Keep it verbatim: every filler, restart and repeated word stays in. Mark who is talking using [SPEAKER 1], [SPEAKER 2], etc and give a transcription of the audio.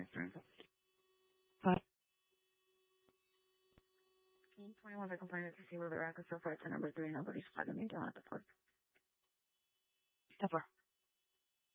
[SPEAKER 1] Five.
[SPEAKER 2] twenty-one, the complainant to see where they're at, because so far it's number three, nobody's flagging me down at the park.
[SPEAKER 1] Step four.